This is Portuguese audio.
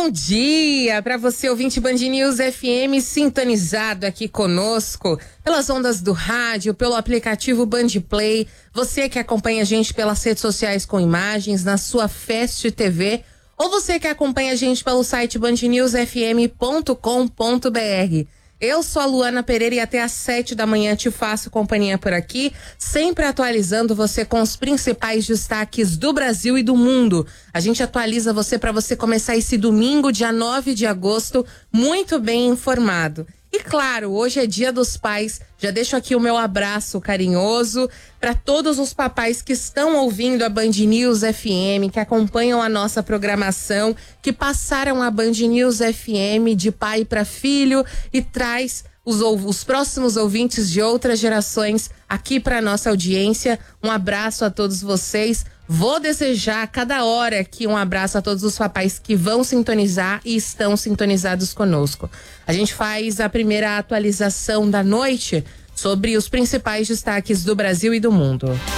bom dia para você, ouvinte Band News FM, sintonizado aqui conosco pelas ondas do rádio, pelo aplicativo Band Play. Você que acompanha a gente pelas redes sociais com imagens, na sua Fast TV, ou você que acompanha a gente pelo site bandnewsfm.com.br. Eu sou a Luana Pereira e até às 7 da manhã te faço companhia por aqui, sempre atualizando você com os principais destaques do Brasil e do mundo. A gente atualiza você para você começar esse domingo, dia 9 de agosto, muito bem informado. E claro, hoje é Dia dos Pais. Já deixo aqui o meu abraço carinhoso para todos os papais que estão ouvindo a Band News FM, que acompanham a nossa programação, que passaram a Band News FM de pai para filho e traz os próximos ouvintes de outras gerações aqui para nossa audiência. Um abraço a todos vocês. Vou desejar a cada hora aqui um abraço a todos os papais que vão sintonizar e estão sintonizados conosco. A gente faz a primeira atualização da noite sobre os principais destaques do Brasil e do mundo.